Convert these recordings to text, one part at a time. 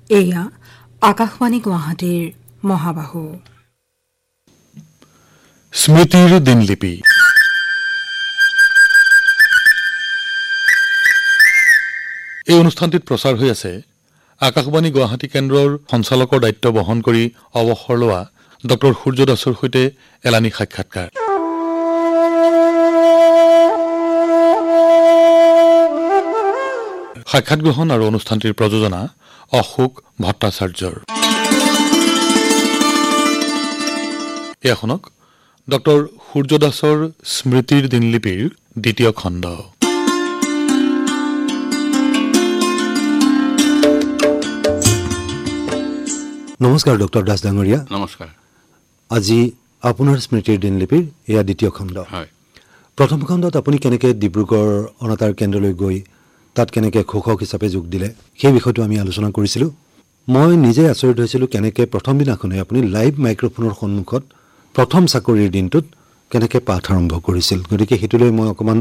এয়া আকাশবাণী গুৱাহাটীৰ মহাবাহু স্মৃতিৰ দিনলিপি। এই অনুষ্ঠানটিত প্ৰচাৰ হৈ আছে আকাশবাণী গুৱাহাটী কেন্দ্ৰৰ সঞ্চালকৰ দায়িত্ব বহন কৰি অৱসৰ লোৱা ডক্টৰ সূৰ্য দাসৰ সৈতে এলানি সাক্ষাৎকাৰ। সাক্ষাৎ গ্ৰহণ আৰু অনুষ্ঠানটিৰ প্ৰযোজনা অশোক ভট্টাচাৰ্যৰ। এয়া শুনক ডক্টৰ সূৰ্য দাসৰ স্মৃতিৰ দিনলিপিৰ দ্বিতীয় খণ্ড। নমস্কাৰ ডক্টৰ দাস ডাঙৰীয়া। নমস্কাৰ। আজি আপোনাৰ স্মৃতিৰ দিনলিপিৰ এয়া দ্বিতীয় খণ্ড। হয়। প্ৰথম খণ্ডত আপুনি কেনেকৈ ডিব্ৰুগড় অনাতাঁৰ কেন্দ্ৰলৈ গৈ তাত কেনেকৈ ঘোষক হিচাপে যোগ দিলে সেই বিষয়টো আমি আলোচনা কৰিছিলোঁ। মই নিজে আচৰিত হৈছিলোঁ কেনেকৈ প্ৰথম দিনাখনেই আপুনি লাইভ মাইক্ৰফোনৰ সন্মুখত প্ৰথম চাকৰিৰ দিনটোত কেনেকৈ পাঠ আৰম্ভ কৰিছিল। গতিকে সেইটোলৈ মই অকণমান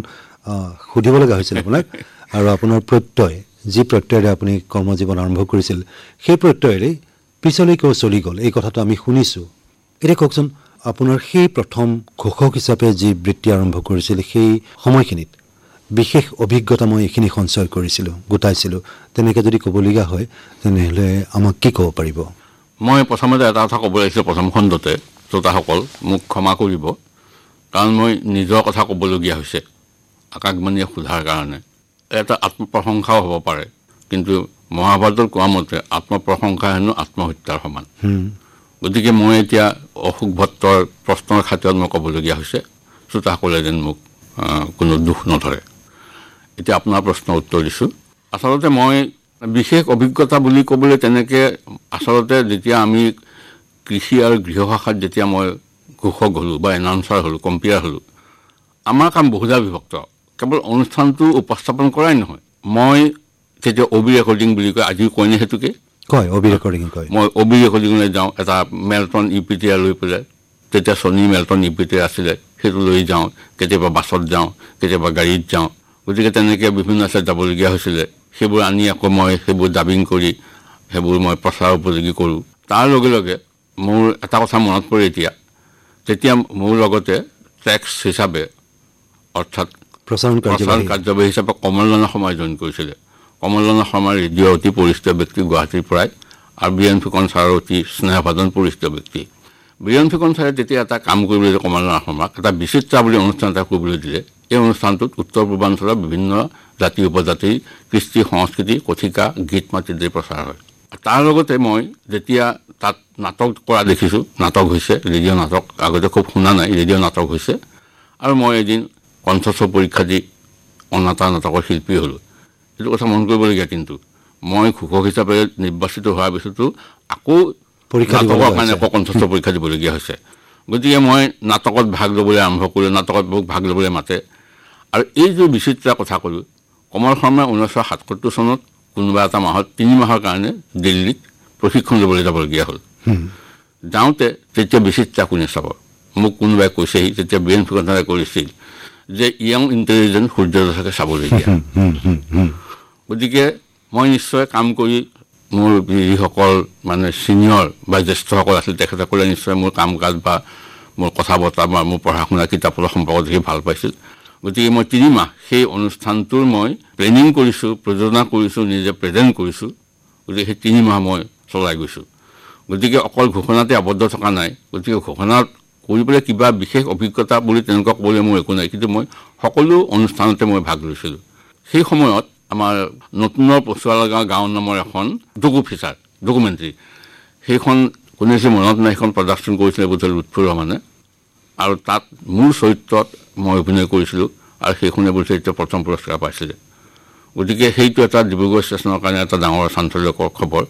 সুধিব লগা হৈছিল আপোনাক। আৰু আপোনাৰ প্ৰত্যয়, যি প্ৰত্যয়েৰে আপুনি কৰ্মজীৱন আৰম্ভ কৰিছিল, সেই প্ৰত্যয়েৰেই পিছলৈকেও চলি গ'ল, এই কথাটো আমি শুনিছোঁ। এতিয়া কওকচোন, আপোনাৰ সেই প্ৰথম ঘোষক হিচাপে যি বৃত্তি আৰম্ভ কৰিছিল সেই সময়খিনিত বিশেষ অভিজ্ঞতা মই এইখিনি সঞ্চয় কৰিছিলোঁ, গোটাইছিলোঁ, তেনেকৈ যদি ক'বলগীয়া হয় তেনেহ'লে আমাক কি ক'ব পাৰিব? মই প্ৰথমতে এটা কথা ক'ব লাগিছিল। প্ৰথম খণ্ডতে শ্ৰোতাসকল মোক ক্ষমা কৰিব, কাৰণ মই নিজৰ কথা ক'বলগীয়া হৈছে আকাশবাণীয়ে সোধাৰ কাৰণে। এটা আত্মপ্ৰশংসাও হ'ব পাৰে, কিন্তু মহাভাৰতত কোৱা মতে আত্মপ্ৰশংসা হেনো আত্মহত্যাৰ সমান। গতিকে মই এতিয়া অশোক ভট্টৰ প্ৰশ্নৰ খাতিৰত মই ক'বলগীয়া হৈছে, শ্ৰোতাসকলে যেন মোক কোনো দুখ নধৰে। এতিয়া আপোনাৰ প্ৰশ্নৰ উত্তৰ দিছোঁ। আচলতে মই বিশেষ অভিজ্ঞতা বুলি ক'বলৈ তেনেকৈ আচলতে যেতিয়া আমি কৃষি আৰু গৃহ শাখাত যেতিয়া মই ঘোষক হ'লোঁ বা এনাউন্সাৰ হ'লোঁ, কম্পিয়াৰ হ'লোঁ, আমাৰ কাম বহুধা বিভক্ত। কেৱল অনুষ্ঠানটো উপস্থাপন কৰাই নহয়, মই তেতিয়া অবি ৰেকৰ্ডিং বুলি কয়, আজিও কয়নে সেইটোকে কয়, অবি ৰেকৰ্ডিং কয়। মই অবি ৰেকৰ্ডিঙলৈ যাওঁ, এটা মেলটন ইউপিটিআৰ লৈ পেলাই, তেতিয়া ছনী মেলটন ইউপিটিআৰ আছিলে, সেইটো লৈ যাওঁ। কেতিয়াবা বাছত যাওঁ, কেতিয়াবা গাড়ীত যাওঁ। গতিকে তেনেকৈ বিভিন্ন ঠাইত যাবলগীয়া হৈছিলে। সেইবোৰ আনি আকৌ মই সেইবোৰ ডাবিং কৰি সেইবোৰ মই প্ৰচাৰ উপযোগী কৰোঁ। তাৰ লগে লগে মোৰ এটা কথা মনত পৰে এতিয়া, তেতিয়া মোৰ লগতে টেক্স হিচাপে অৰ্থাৎ প্ৰচাৰণ কাৰ্যবাহী হিচাপে কমলনাথ শৰ্মাই জইন কৰিছিলে। কমলনাথ শৰ্মাৰ ৰেডিঅ' অতি পৰিচিত ব্যক্তি গুৱাহাটীৰ পৰাই, আৰু বীৰেণ ফুকন ছাৰৰ অতি স্নেহভাজন পৰিচিত ব্যক্তি। বীৰেণ ফুকন ছাৰে তেতিয়া এটা কাম কৰিবলৈ দিলে কমলনাথ শৰ্মাক, এটা বিচিত্ৰা বুলি অনুষ্ঠান এটা কৰিবলৈ দিলে। এই অনুষ্ঠানটোত উত্তৰ পূৰ্বাঞ্চলৰ বিভিন্ন জাতি উপজাতিৰ কৃষ্টি সংস্কৃতি, কথিকা, গীত মাতৃ প্ৰচাৰ হয়। তাৰ লগতে মই যেতিয়া তাত নাটক কৰা দেখিছোঁ, নাটক হৈছে, ৰেডিঅ' নাটক আগতে খুব শুনা নাই, ৰেডিঅ' নাটক হৈছে। আৰু মই এদিন কণ্ঠস্বৰ পৰীক্ষা দি অনাতাঁৰ নাটকৰ শিল্পী হ'লোঁ। এইটো কথা মন কৰিবলগীয়া। কিন্তু মই ঘোষক হিচাপে নিৰ্বাচিত হোৱাৰ পিছতো আকৌ নাটকৰ কাৰণে আকৌ কণ্ঠস্বৰ পৰীক্ষা দিবলগীয়া হৈছে। গতিকে মই নাটকত ভাগ ল'বলৈ আৰম্ভ কৰিলোঁ, নাটকত মোক ভাগ ল'বলৈ মাতে। আৰু এই যে বিচিত্ৰা কথা ক'লোঁ, কমল শৰ্মাই 1977 চনত কোনোবা এটা মাহত 3 মাহৰ কাৰণে দিল্লীত প্ৰশিক্ষণ ল'বলৈ যাবলগীয়া হ'ল। যাওঁতে তেতিয়া বিচিত্ৰা কোনে চাব, মোক কোনোবাই কৈছেহি, তেতিয়া বীৰেণ ফুকন ছাৰে কৰিছিল যে য়ং ইণ্টেলিজেণ্ট সূৰ্য দাসকে চাবলগীয়া। গতিকে মই নিশ্চয় কাম কৰি মোৰ যিসকল মানে ছিনিয়ৰ বা জ্যেষ্ঠসকল আছিল, তেখেতসকলে নিশ্চয় মোৰ কাম কাজ বা মোৰ কথা বতৰা বা মোৰ পঢ়া শুনা কিতাপৰ সম্পৰ্কত দেখি ভাল পাইছিল। গতিকে মই 3 মাহ সেই অনুষ্ঠানটোৰ মই প্লেনিং কৰিছোঁ, প্ৰযোজনা কৰিছোঁ, নিজে প্ৰেজেণ্ট কৰিছোঁ। গতিকে সেই 3 মাহ মই চলাই গৈছোঁ। গতিকে অকল ঘোষণাতে আবদ্ধ থকা নাই। গতিকে ঘোষণাত কৰিবলৈ কিবা বিশেষ অভিজ্ঞতা বুলি তেনেকুৱা ক'বলৈ মোৰ একো নাই, কিন্তু মই সকলো অনুষ্ঠানতে মই ভাগ লৈছিলোঁ। সেই সময়ত আমাৰ নতুনৰ পচুৱালগাঁও গাঁও নামৰ এখন ডকুমেণ্টাৰী, সেইখন কোনে যে মনত নাই, সেইখন প্ৰডাকশ্যন কৰিছিলে বোধহয় লুৎফুৰ ৰহমানে, আৰু তাত মোৰ চৰিত্ৰত মই অভিনয় কৰিছিলোঁ, আৰু সেইখনে বোধহয় এতিয়া প্ৰথম পুৰস্কাৰ পাইছিলে। গতিকে সেইটো এটা ডিব্ৰুগড় ষ্টেচনৰ কাৰণে এটা ডাঙৰ চাঞ্চল্যকৰ খবৰ।